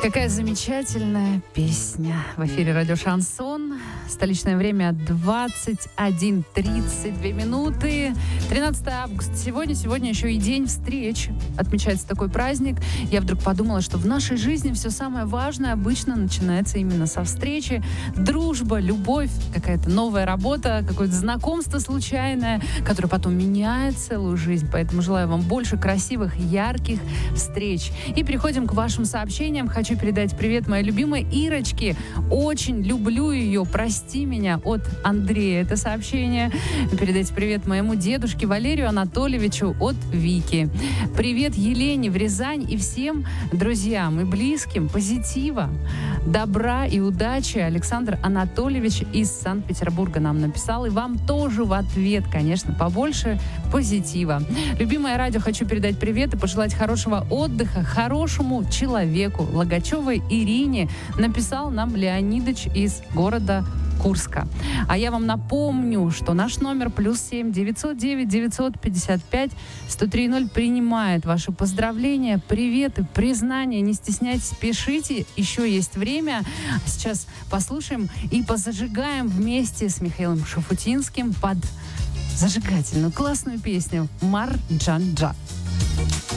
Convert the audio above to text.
Какая замечательная песня. В эфире радио «Шансон». Столичное время 21:32 минуты. 13 августа. Сегодня еще и день встреч. Отмечается такой праздник. Я вдруг подумала, что в нашей жизни все самое важное обычно начинается именно со встречи. Дружба, любовь, какая-то новая работа, какое-то знакомство случайное, которое потом меняет целую жизнь. Поэтому желаю вам больше красивых, ярких встреч. И переходим к вашим сообщениям. Хочу передать привет моей любимой Ирочке. Очень люблю ее. Прости меня, от Андрея. Это сообщение. Передайте привет моему дедушке Валерию Анатольевичу от Вики. Привет Елене в Рязань и всем друзьям и близким. Позитива, добра и удачи. Александр Анатольевич из Санкт-Петербурга нам написал. И вам тоже в ответ, конечно, побольше позитива. Любимое радио, хочу передать привет и пожелать хорошего отдыха хорошему человеку. Логачевой Ирине написал нам Леонидыч из города Курска. А я вам напомню, что наш номер +7 909 955 1030 принимает ваши поздравления, приветы, признания. Не стесняйтесь, пишите. Еще есть время. Сейчас послушаем и позажигаем вместе с Михаилом Шафутинским под зажигательную классную песню «Марджанджа».